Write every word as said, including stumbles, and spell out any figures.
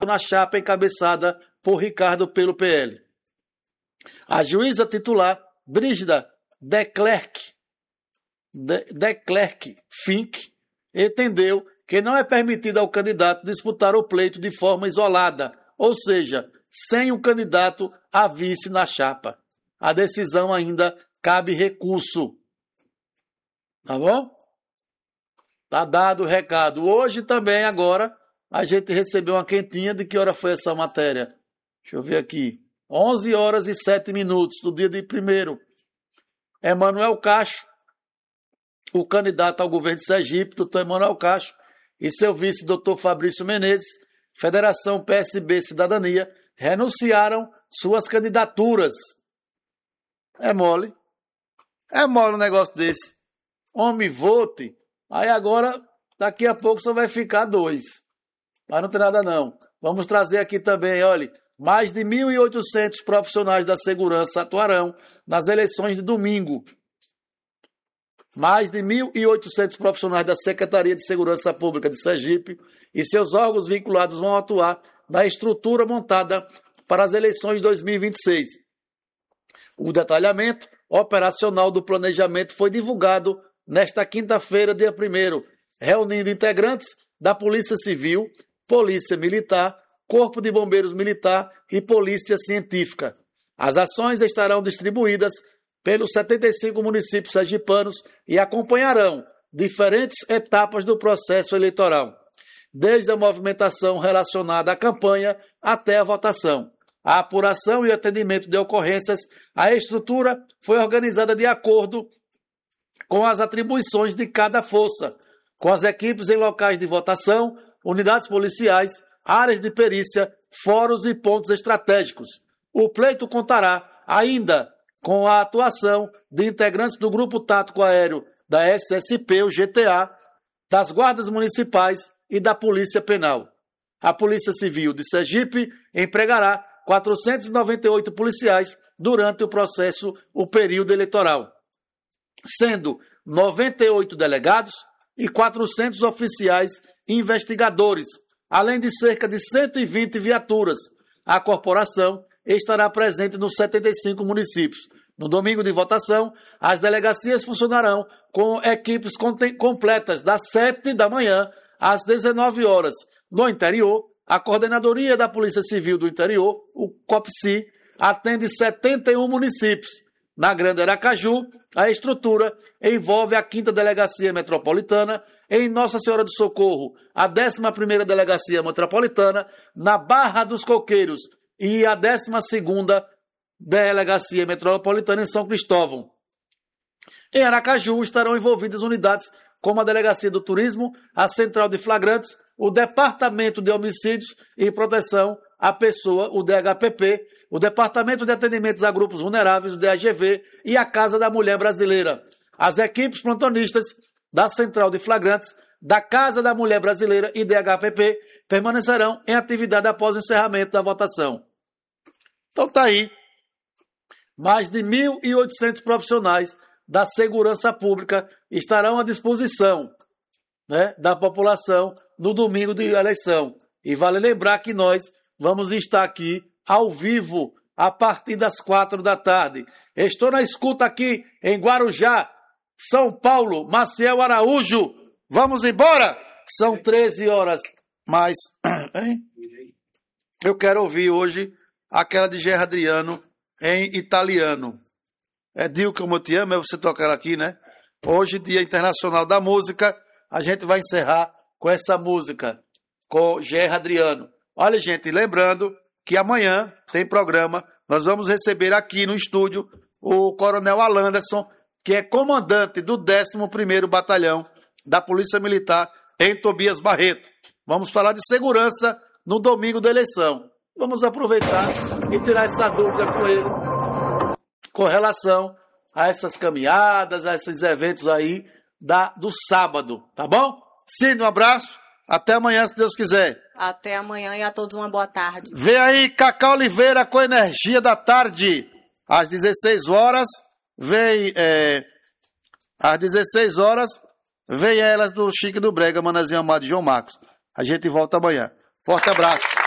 na chapa encabeçada por Ricardo pelo P L. A juíza titular, Brígida Declercq, De, Declercq Fink, entendeu que não é permitido ao candidato disputar o pleito de forma isolada, ou seja, sem o candidato a vice na chapa. A decisão ainda cabe recurso. Tá bom? Tá dado o recado. Hoje também, agora, a gente recebeu uma quentinha. De que hora foi essa matéria? Deixa eu ver aqui. onze horas e sete minutos do dia de primeiro. Emanuel Cacho, o candidato ao governo de Sergipe, doutor Emanuel Cacho, e seu vice, doutor Fabrício Menezes, Federação P S B Cidadania, renunciaram suas candidaturas. É mole. É mole um negócio desse. Homem, vote. Aí agora, daqui a pouco só vai ficar dois. Mas não tem nada não. Vamos trazer aqui também, olha, mais de mil e oitocentos profissionais da segurança atuarão nas eleições de domingo. Mais de mil e oitocentos profissionais da Secretaria de Segurança Pública de Sergipe e seus órgãos vinculados vão atuar na estrutura montada para as eleições de dois mil e vinte e seis. O detalhamento operacional do planejamento foi divulgado nesta quinta-feira, dia primeiro, reunindo integrantes da Polícia Civil, Polícia Militar, Corpo de Bombeiros Militar e Polícia Científica. As ações estarão distribuídas pelos setenta e cinco municípios sergipanos e acompanharão diferentes etapas do processo eleitoral, desde a movimentação relacionada à campanha até a votação. A apuração e atendimento de ocorrências, a estrutura foi organizada de acordo com as atribuições de cada força, com as equipes em locais de votação, unidades policiais, áreas de perícia, fóruns e pontos estratégicos. O pleito contará ainda com a atuação de integrantes do Grupo Tático Aéreo da S S P, o G T A, das guardas municipais e da Polícia Penal. A Polícia Civil de Sergipe empregará quatrocentos e noventa e oito policiais durante o processo, o período eleitoral, sendo noventa e oito delegados e quatrocentos oficiais investigadores, além de cerca de cento e vinte viaturas. A corporação estará presente nos setenta e cinco municípios. No domingo de votação, as delegacias funcionarão com equipes completas das sete da manhã às dezenove horas. No interior, a Coordenadoria da Polícia Civil do Interior, o COPCI, atende setenta e um municípios. Na Grande Aracaju, a estrutura envolve a quinta Delegacia Metropolitana, em Nossa Senhora do Socorro, a décima primeira Delegacia Metropolitana, na Barra dos Coqueiros e a décima segunda Delegacia Metropolitana em São Cristóvão. Em Aracaju estarão envolvidas unidades como a Delegacia do Turismo, a Central de Flagrantes, o Departamento de Homicídios e Proteção à Pessoa, o D H P P, o Departamento de Atendimentos a Grupos Vulneráveis, o D A G V, e a Casa da Mulher Brasileira. As equipes plantonistas da Central de Flagrantes, da Casa da Mulher Brasileira e D H P P permanecerão em atividade após o encerramento da votação. Então tá aí. Mais de mil e oitocentos profissionais da segurança pública estarão à disposição, né, da população no domingo de eleição. E vale lembrar que nós vamos estar aqui ao vivo a partir das quatro da tarde. Estou na escuta aqui em Guarujá, São Paulo, Maciel Araújo. Vamos embora? São treze horas. Mas hein? Eu quero ouvir hoje aquela de Gerra Adriano em italiano. É Dio como eu te amo, é você tocar ela aqui, né? Hoje, Dia Internacional da Música, a gente vai encerrar com essa música, com Gerra Adriano. Olha, gente, lembrando que amanhã tem programa, nós vamos receber aqui no estúdio o Coronel Alanderson, que é comandante do décimo primeiro Batalhão da Polícia Militar em Tobias Barreto. Vamos falar de segurança no domingo da eleição. Vamos aproveitar e tirar essa dúvida com ele, com relação a essas caminhadas, a esses eventos aí da, do sábado, tá bom? Cine, um abraço, até amanhã, se Deus quiser. Até amanhã e a todos uma boa tarde. Vem aí Cacá Oliveira com Energia da Tarde, às dezesseis horas, vem, é, às dezesseis horas, vem elas do Chique do Brega, Manazinho Amado e João Marcos. A gente volta amanhã. Forte abraço.